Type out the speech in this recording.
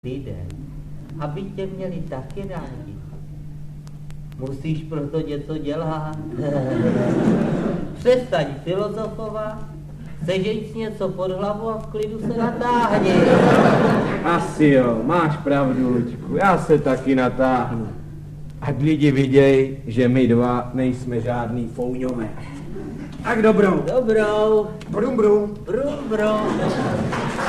lidé, aby tě měli taky rádi. Musíš proto něco dělat. Přestaň filozofovat, sežeň si něco pod hlavu a v klidu se natáhni. Asi jo, máš pravdu, Luďku, já se taky natáhnu. Ať lidi viděj, že my dva nejsme žádný fouňové. Tak dobrou. Dobrou. Brum, brum. Brum, brum.